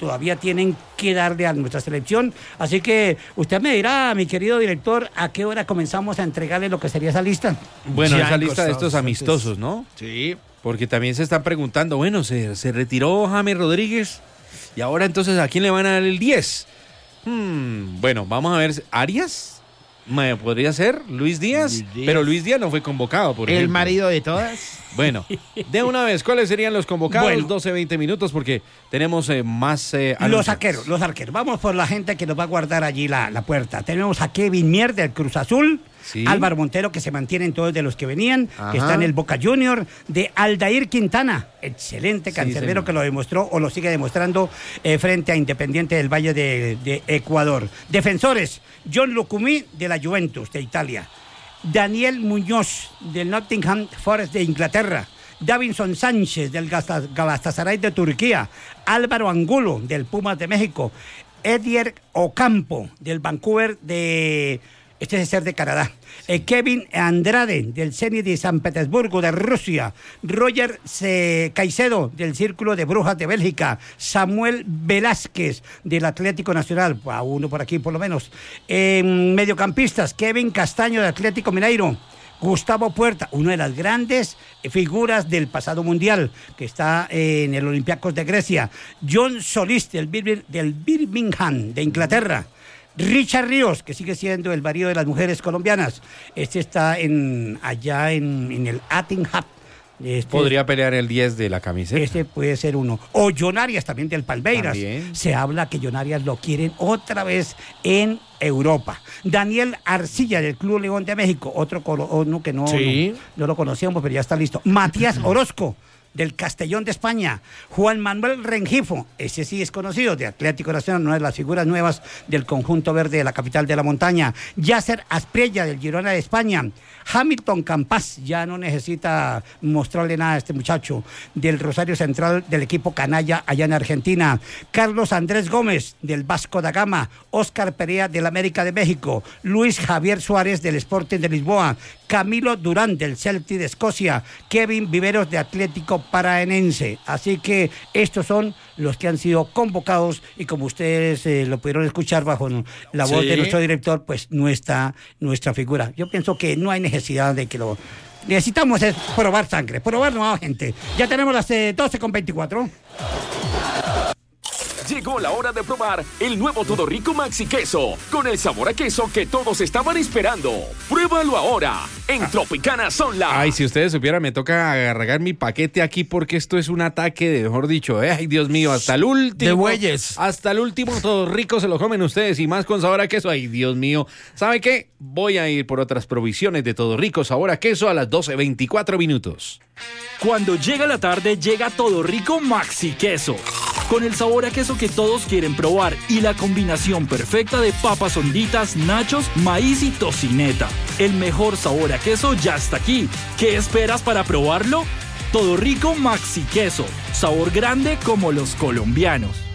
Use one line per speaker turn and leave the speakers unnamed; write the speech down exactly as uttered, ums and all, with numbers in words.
todavía tienen que darle a nuestra selección. Así que usted me dirá, mi querido director, a qué hora comenzamos a entregarle lo que sería esa lista.
Bueno,
Ya
esa
en
lista de estos
costados,
amistosos, ¿no?
Sí.
Porque también se están preguntando, bueno, se, se retiró James Rodríguez y ahora entonces ¿a quién le van a dar el diez? Hmm, bueno, vamos a ver, ¿Arias? Me podría ser Luis Díaz,
Luis Díaz.
pero Luis Díaz no fue convocado, por
El
ejemplo.
marido de todas.
Bueno, de una vez, ¿cuáles serían los convocados?
Bueno.
doce, veinte minutos porque tenemos eh, más eh,
Los
anuncios.
arqueros, los arqueros. Vamos por la gente que nos va a guardar allí la, la puerta. Tenemos a Kevin Mier del Cruz Azul.
Sí.
Álvaro Montero, que se mantienen todos de los que venían,
Ajá.
que está en el Boca Junior, de Aldair Quintana, excelente
Sí,
cancerbero
señor.
que lo demostró o lo sigue demostrando eh, frente a Independiente del Valle de, de Ecuador. Defensores, John Lucumí de la Juventus de Italia, Daniel Muñoz del Nottingham Forest de Inglaterra, Davinson Sánchez del Gasta- Galatasaray de Turquía, Álvaro Angulo del Pumas de México, Edier Ocampo del Vancouver de... Este es el ser de Canadá. Eh, Kevin Andrade, del Zenit de San Petersburgo, de Rusia. Roger C- Caicedo, del Círculo de Brujas de Bélgica. Samuel Velázquez, del Atlético Nacional. A uno por aquí, por lo menos. Eh, mediocampistas, Kevin Castaño, del Atlético Mineiro. Gustavo Puerta, una de las grandes figuras del pasado mundial, que está eh, en el Olympiacos de Grecia. John Solís, del, Bir- del Birmingham, de Inglaterra. Richard Ríos, que sigue siendo el marido de las mujeres colombianas. Este está en allá en, en el Attingham. Este,
Podría pelear el diez de la camiseta.
Este puede ser uno. O John Arias, también del Palmeiras.
También.
Se habla que John Arias lo quieren otra vez en Europa. Daniel Arcilla, del Club León de México. Otro colo- uno que no,
Sí.
no, no lo conocíamos, pero ya está listo. Matías Orozco, del Castellón de España. Juan Manuel Rengifo, ese sí es conocido, de Atlético Nacional, una de las figuras nuevas del conjunto verde de la capital de la montaña. Yasser Asprilla, del Girona de España. Hamilton Campas, ya no necesita mostrarle nada a este muchacho, del Rosario Central, del equipo canalla allá en Argentina. Carlos Andrés Gómez, del Vasco da Gama. Óscar Perea, del América de México. Luis Javier Suárez, del Sporting de Lisboa. Camilo Durán, del Celtic de Escocia. Kevin Viveros, de Atlético Paraenense. Así que estos son los que han sido convocados y como ustedes eh, lo pudieron escuchar bajo la voz
Sí.
de nuestro director, pues no está nuestra figura. Yo pienso que no hay necesidad de que lo... Necesitamos es probar sangre, probar nueva gente. Ya tenemos las eh, doce con veinticuatro.
Llegó la hora de probar el nuevo Todo Rico Maxi Queso, con el sabor a queso que todos estaban esperando. Pruébalo ahora en Tropicana Sonla.
Ay, si ustedes supieran, me toca agarrar mi paquete aquí porque esto es un ataque de, mejor dicho, eh, ay, Dios mío, hasta el último.
De bueyes.
Hasta el último, todo rico se lo comen ustedes y más con sabor a queso. Ay, Dios mío. ¿Sabe qué? Voy a ir por otras provisiones de Todo Rico sabor a queso a las doce veinticuatro minutos.
Cuando llega la tarde, llega Todo Rico Maxi Queso. Con el sabor a queso que todos quieren probar y la combinación perfecta de papas honditas, nachos, maíz y tocineta. El mejor sabor a queso ya está aquí. ¿Qué esperas para probarlo? Todo Rico Maxi Queso. Sabor grande como los colombianos.